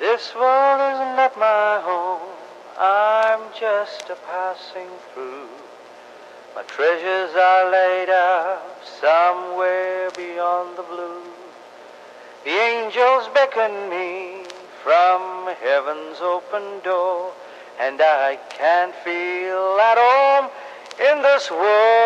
This world is not my home, I'm just a passing through. My treasures are laid out somewhere beyond the blue. The angels beckon me from heaven's open door, and I can't feel at home in this world.